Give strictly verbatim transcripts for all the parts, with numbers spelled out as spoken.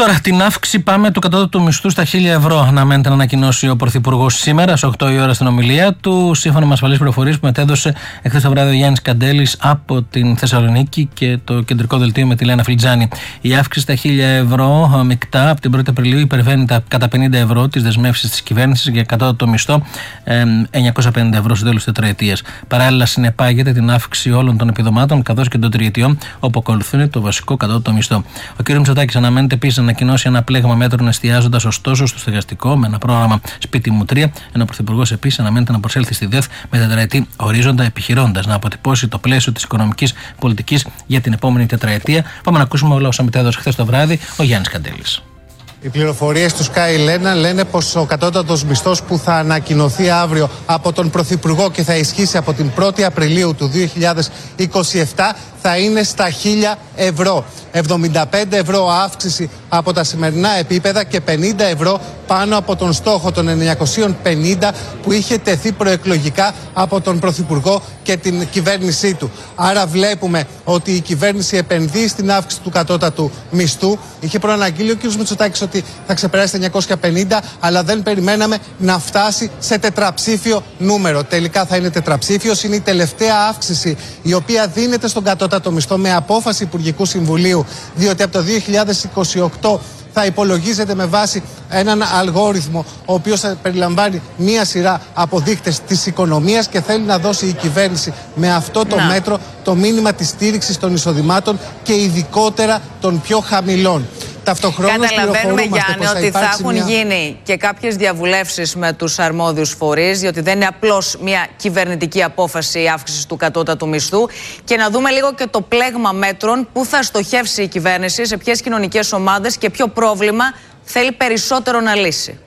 Τώρα, την αύξηση πάμε του κατώτατου μισθού στα χίλια ευρώ. Αναμένεται να ανακοινώσει ο Πρωθυπουργός σήμερα, στις οκτώ η ώρα στην ομιλία του, σύμφωνα με ασφαλείς πληροφορίες που μετέδωσε εχθές το βράδυ ο Γιάννης Καντέλης από την Θεσσαλονίκη και το κεντρικό δελτίο με τη Λένα Φλιτζάνη. Η αύξηση στα χίλια ευρώ μεικτά από την πρώτη Απριλίου υπερβαίνει τα κατά πενήντα ευρώ τις δεσμεύσεις της κυβέρνησης για κατώτατο μισθό εννιακόσια πενήντα ευρώ στο τέλος της τετραετίας. Παράλληλα, συνεπάγεται την αύξηση όλων των επιδομάτων καθώς και των τριετιών, όπου ακολουθούν το βασικό κατώτατο μισθό. Ο κ. Μητσοτάκης αναμένεται επίσης να ανακοινώσει ένα πλέγμα μέτρων εστιάζοντας ωστόσο στο στεγαστικό με ένα πρόγραμμα σπίτι μου τρία, ενώ ο Πρωθυπουργός επίσης αναμένεται να προσέλθει στη ΔΕΘ με τετραετή ορίζοντα, επιχειρώντας να αποτυπώσει το πλαίσιο της οικονομικής πολιτικής για την επόμενη τετραετία. Πάμε να ακούσουμε όλα όσα μετέδωσε χθες το βράδυ ο Γιάννης Καντέλης. Οι πληροφορίες του Sky Λένα λένε πως ο κατώτατος μισθός που θα ανακοινωθεί αύριο από τον Πρωθυπουργό και θα ισχύσει από την πρώτη Απριλίου του δύο χιλιάδες είκοσι επτά θα είναι στα χίλια ευρώ. εβδομήντα πέντε ευρώ αύξηση από τα σημερινά επίπεδα και πενήντα ευρώ πάνω από τον στόχο των εννιακόσια πενήντα που είχε τεθεί προεκλογικά από τον Πρωθυπουργό και την κυβέρνησή του. Άρα βλέπουμε ότι η κυβέρνηση επενδύει στην αύξηση του κατώτατου μισθού. Είχε προαναγγείλει ο κ. Μητσοτάκης ότι θα ξεπεράσει τα εννιακόσια πενήντα, αλλά δεν περιμέναμε να φτάσει σε τετραψήφιο νούμερο. Τελικά θα είναι τετραψήφιος. Είναι η τελευταία αύξηση η οποία δίνεται στον κατώτατο μισθό με απόφαση Υπουργικού Συμβουλίου, διότι από το δύο χιλιάδες είκοσι οκτώ θα υπολογίζεται με βάση έναν αλγόριθμο ο οποίος θα περιλαμβάνει μία σειρά από δείκτες της οικονομίας και θέλει να δώσει η κυβέρνηση με αυτό το να. μέτρο το μήνυμα της στήριξης των εισοδημάτων και ειδικότερα των πιο χαμηλών. Καταλαβαίνουμε, Γιάννη, ότι θα έχουν μια... γίνει και κάποιες διαβουλεύσεις με τους αρμόδιους φορείς, διότι δεν είναι απλώς μια κυβερνητική απόφαση η αύξηση του κατώτατου μισθού. Και να δούμε λίγο και το πλέγμα μέτρων που θα στοχεύσει η κυβέρνηση, σε ποιες κοινωνικές ομάδες και ποιο πρόβλημα θέλει περισσότερο να λύσει.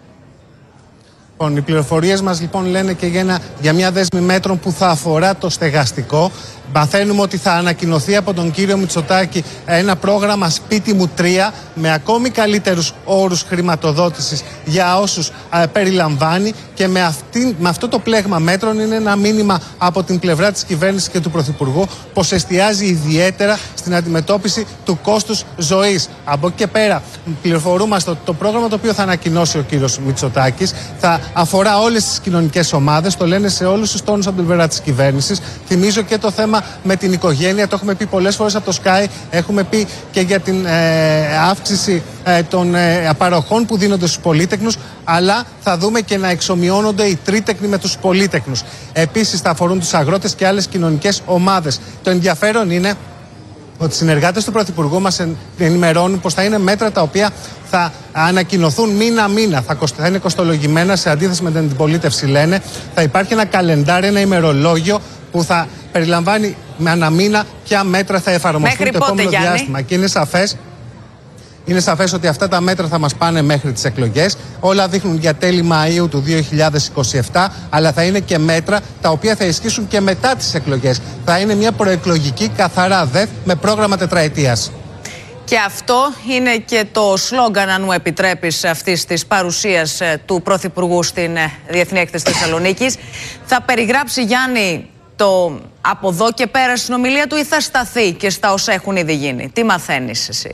Οι πληροφορίες μας λοιπόν λένε και για, ένα, για μια δέσμη μέτρων που θα αφορά το στεγαστικό. Μαθαίνουμε ότι θα ανακοινωθεί από τον κύριο Μητσοτάκη ένα πρόγραμμα σπίτι μου τρία με ακόμη καλύτερους όρους χρηματοδότησης για όσους α, περιλαμβάνει, και με, αυτή, με αυτό το πλέγμα μέτρων είναι ένα μήνυμα από την πλευρά της κυβέρνησης και του Πρωθυπουργού πως εστιάζει ιδιαίτερα στην αντιμετώπιση του κόστους ζωής. Από εκεί και πέρα πληροφορούμαστε ότι το πρόγραμμα το οποίο θα ανακοινώσει ο κύριος Μητσοτάκης θα αφορά όλες τις κοινωνικές ομάδες, το λένε σε όλους τους τόνους από την πλευρά της κυβέρνησης. Θυμίζω και το θέμα με την οικογένεια, το έχουμε πει πολλές φορές από το Sky, έχουμε πει και για την ε, αύξηση ε, των ε, παροχών που δίνονται στους πολύτεκνους, αλλά θα δούμε και να εξομοιώνονται οι τρίτεκνοι με τους πολύτεκνους. Επίσης θα αφορούν τους αγρότες και άλλες κοινωνικές ομάδες. Το ενδιαφέρον είναι ότι οι συνεργάτες του Πρωθυπουργού μας ενημερώνουν πως θα είναι μέτρα τα οποία θα ανακοινωθούν μήνα-μήνα, θα, θα είναι κοστολογημένα σε αντίθεση με την αντιπολίτευση, λένε. Θα υπάρχει ένα καλεντάρι, ένα ημερολόγιο που θα περιλαμβάνει με αναμήνα ποια μέτρα θα εφαρμοστούν μέχρι το πότε, επόμενο Γιάννη? διάστημα. Και είναι σαφές, είναι σαφές ότι αυτά τα μέτρα θα μας πάνε μέχρι τις εκλογές. Όλα δείχνουν για τέλη Μαΐου του δύο χιλιάδες είκοσι επτά, αλλά θα είναι και μέτρα τα οποία θα ισχύσουν και μετά τις εκλογές. Θα είναι μια προεκλογική καθαρά ΔΕΘ με πρόγραμμα τετραετίας. Και αυτό είναι και το σλόγγαν, αν μου επιτρέπεις, αυτής της παρουσίας του Πρωθυπουργού στην Διεθνή Έκθεση Θεσσαλονίκης. Θα περιγράψει, Γιάννη, το από εδώ και πέρα στην ομιλία του ή θα σταθεί και στα όσα έχουν ήδη γίνει? Τι μαθαίνεις εσύ?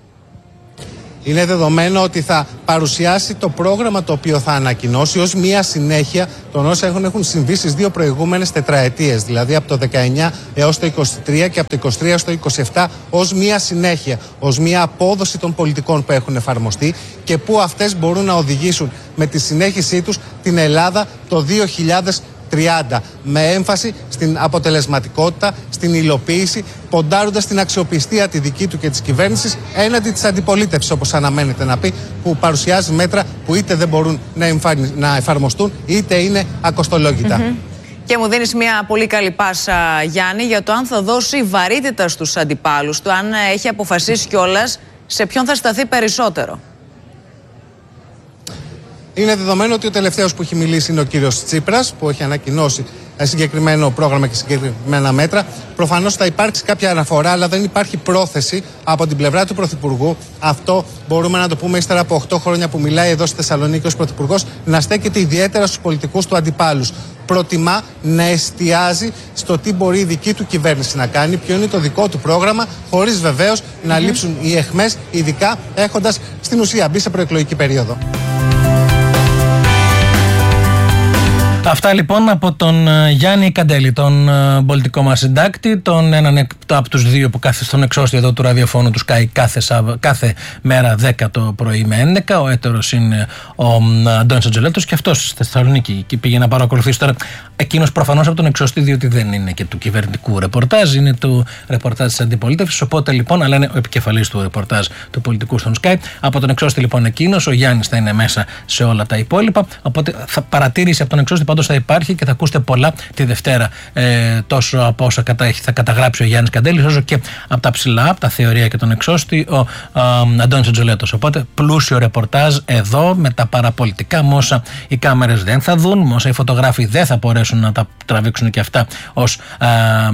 Είναι δεδομένο ότι θα παρουσιάσει το πρόγραμμα το οποίο θα ανακοινώσει ως μία συνέχεια των όσων έχουν, έχουν συμβεί στις δύο προηγούμενες τετραετίες, δηλαδή από το δεκαεννιά έως το είκοσι τρία και από το είκοσι τρία έως το είκοσι επτά, ως μία συνέχεια, ως μία απόδοση των πολιτικών που έχουν εφαρμοστεί και που αυτές μπορούν να οδηγήσουν με τη συνέχισή τους την Ελλάδα το δύο χιλιάδες τριάντα, με έμφαση στην αποτελεσματικότητα, στην υλοποίηση, ποντάροντας την αξιοπιστία τη δική του και της κυβέρνησης έναντι της αντιπολίτευσης, όπως αναμένεται να πει, που παρουσιάζει μέτρα που είτε δεν μπορούν να, εμφανι... να εφαρμοστούν είτε είναι ακοστολόγητα. Mm-hmm. Και μου δίνεις μια πολύ καλή πάσα, Γιάννη, για το αν θα δώσει βαρύτητα στους αντιπάλους του, αν έχει αποφασίσει κιόλας σε ποιον θα σταθεί περισσότερο. Είναι δεδομένο ότι ο τελευταίος που έχει μιλήσει είναι ο κύριος Τσίπρας, που έχει ανακοινώσει συγκεκριμένο πρόγραμμα και συγκεκριμένα μέτρα. Προφανώς θα υπάρξει κάποια αναφορά, αλλά δεν υπάρχει πρόθεση από την πλευρά του Πρωθυπουργού. Αυτό μπορούμε να το πούμε ύστερα από οκτώ χρόνια που μιλάει εδώ στη Θεσσαλονίκη ως Πρωθυπουργός, να στέκεται ιδιαίτερα στους πολιτικούς του αντιπάλους. Προτιμά να εστιάζει στο τι μπορεί η δική του κυβέρνηση να κάνει, ποιο είναι το δικό του πρόγραμμα, χωρίς βεβαίως mm-hmm. να λείψουν οι αιχμές, ειδικά έχοντας στην ουσία μπει σε προεκλογική περίοδο. Αυτά λοιπόν από τον Γιάννη Καντέλη, τον πολιτικό μας συντάκτη, τον έναν από τους δύο που κάθεται στον εξώστη εδώ του ραδιοφώνου του Sky κάθε, κάθε μέρα δέκα το πρωί με έντεκα. Ο έτερος είναι ο Αντώνης Αντζολέτος και αυτός στη Θεσσαλονίκη και πήγε να παρακολουθήσει τώρα. Εκείνος προφανώς από τον εξώστη, διότι δεν είναι και του κυβερνητικού ρεπορτάζ, είναι του ρεπορτάζ της αντιπολίτευσης. Οπότε λοιπόν, αλλά είναι ο επικεφαλής του ρεπορτάζ του πολιτικού στον Sky. Από τον εξώστη λοιπόν εκείνος, ο Γιάννης θα είναι μέσα σε όλα τα υπόλοιπα. Οπότε θα παρατήρηση από τον εξώστη πάντως θα υπάρχει και θα ακούσετε πολλά τη Δευτέρα, ε, τόσο από όσα κατα, θα καταγράψει ο Γιάννης Καντέλης, όσο και από τα ψηλά, από τα θεωρία και τον εξώστη, ο α, Αντώνης Αντζολέτος. Οπότε πλούσιο ρεπορτάζ εδώ με τα παραπολιτικά, με όσα οι κάμερες δεν θα δουν, με όσα οι φωτογράφοι δεν θα μπορέσουν να τα τραβήξουν και αυτά ως α, α,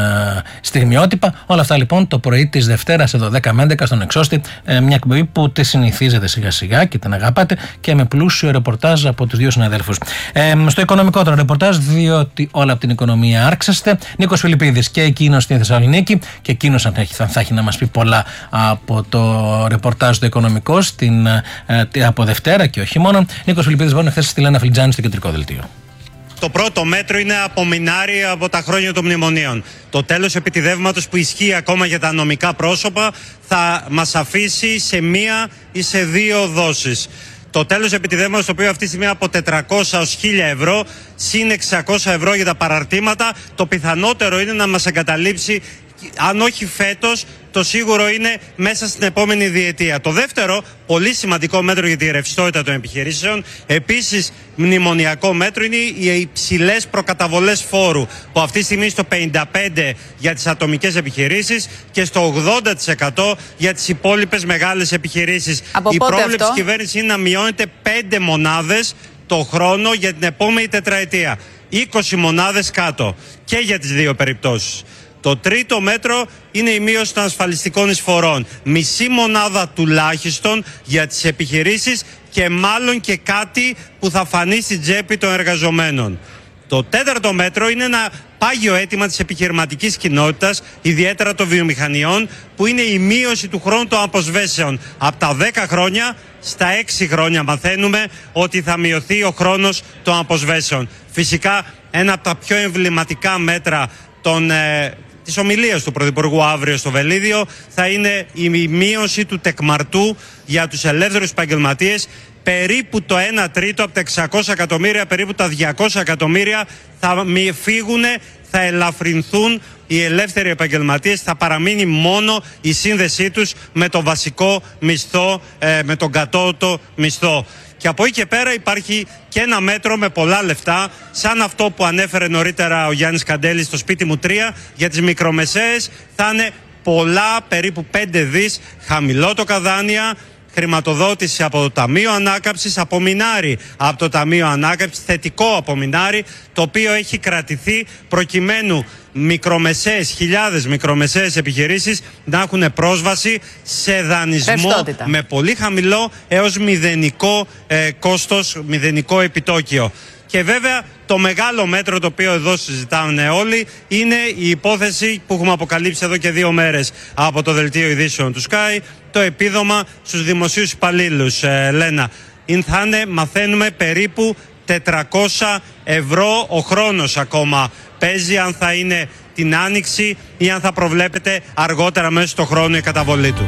στιγμιότυπα. Όλα αυτά λοιπόν το πρωί της Δευτέρας εδώ δέκα με έντεκα στον εξώστη, ε, μια εκπομπή που τη συνηθίζετε σιγά σιγά και την αγαπάτε και με πλούσιο ρεπορτάζ από τους δύο συναδέλφους. Ε, στο οικονομικότερο ρεπορτάζ, διότι όλα από την οικονομία άρξαστε. Νίκος Φιλιππίδης και εκείνος στη Θεσσαλονίκη και εκείνος θα έχει, θα έχει να μας πει πολλά από το ρεπορτάζ το οικονομικό στην, ε, από Δευτέρα και όχι μόνο. Νίκος Φιλιππίδης λοιπόν χθες στη Λένα Φλιτζάνη στο κεντρικό δελτίο. Το πρώτο μέτρο είναι απομεινάρι από τα χρόνια των μνημονίων. Το τέλος επιτιδεύματος που ισχύει ακόμα για τα νομικά πρόσωπα θα μας αφήσει σε μία ή σε δύο δόσεις. Το τέλος επιτιδεύματος, το οποίο αυτή τη στιγμή από τετρακόσια έως χίλια ευρώ, συν εξακόσια ευρώ για τα παραρτήματα, το πιθανότερο είναι να μας εγκαταλείψει, αν όχι φέτος, το σίγουρο είναι μέσα στην επόμενη διετία. Το δεύτερο, πολύ σημαντικό μέτρο για τη ρευστότητα των επιχειρήσεων, επίσης μνημονιακό μέτρο, είναι οι υψηλές προκαταβολές φόρου, που αυτή τη στιγμή στο πενήντα πέντε τοις εκατό για τις ατομικές επιχειρήσεις και στο ογδόντα τοις εκατό για τις υπόλοιπες μεγάλες επιχειρήσεις. Από η πρόβλεψη της κυβέρνησης είναι να μειώνεται πέντε μονάδες το χρόνο για την επόμενη τετραετία. είκοσι μονάδες κάτω και για τις δύο περιπτώσεις. Το τρίτο μέτρο είναι η μείωση των ασφαλιστικών εισφορών. Μισή μονάδα τουλάχιστον για τις επιχειρήσεις και μάλλον και κάτι που θα φανεί στην τσέπη των εργαζομένων. Το τέταρτο μέτρο είναι ένα πάγιο αίτημα της επιχειρηματικής κοινότητας, ιδιαίτερα των βιομηχανιών, που είναι η μείωση του χρόνου των αποσβέσεων. Από τα δέκα χρόνια στα έξι χρόνια μαθαίνουμε ότι θα μειωθεί ο χρόνος των αποσβέσεων. Φυσικά ένα από τα πιο εμβληματικά μέτρα των... Ε, της ομιλίας του Πρωθυπουργού αύριο στο Βελίδιο θα είναι η μείωση του τεκμαρτού για τους ελεύθερους επαγγελματίες. Περίπου το ένα τρίτο από τα εξακόσια εκατομμύρια, περίπου τα διακόσια εκατομμύρια θα φύγουν, θα ελαφρυνθούν οι ελεύθεροι επαγγελματίες, θα παραμείνει μόνο η σύνδεσή τους με το βασικό μισθό, με τον κατώτατο μισθό. Και από εκεί και πέρα υπάρχει και ένα μέτρο με πολλά λεφτά, σαν αυτό που ανέφερε νωρίτερα ο Γιάννης Καντέλης στο σπίτι μου τρία, για τις μικρομεσαίες θα είναι πολλά, περίπου πέντε δις, χαμηλότοκα δάνεια, χρηματοδότηση από το Ταμείο Ανάκαμψης, απομεινάρι από το Ταμείο Ανάκαμψης, θετικό απομεινάρι, το οποίο έχει κρατηθεί προκειμένου μικρομεσαίες, χιλιάδες μικρομεσαίες επιχειρήσεις να έχουν πρόσβαση σε δανεισμό ρευστότητα με πολύ χαμηλό έως μηδενικό ε, κόστος, μηδενικό επιτόκιο. Και βέβαια το μεγάλο μέτρο το οποίο εδώ συζητάνε όλοι είναι η υπόθεση που έχουμε αποκαλύψει εδώ και δύο μέρες από το δελτίο ειδήσεων του Sky, το επίδομα στους δημοσίους υπαλλήλους, ε, Λένα. Θα είναι, μαθαίνουμε, περίπου τετρακόσια ευρώ ο χρόνος ακόμα. Παίζει αν θα είναι την Άνοιξη ή αν θα προβλέπεται αργότερα μέσα στο χρόνο η καταβολή του.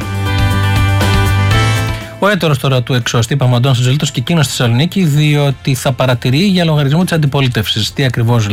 Ο έτερος τώρα του εξώστη, είπαμε ο Αντώνης Αντζολέτος, και εκείνος στη Θεσσαλονίκη, διότι θα παρατηρεί για λογαριασμό της αντιπολίτευσης. Τι ακριβώς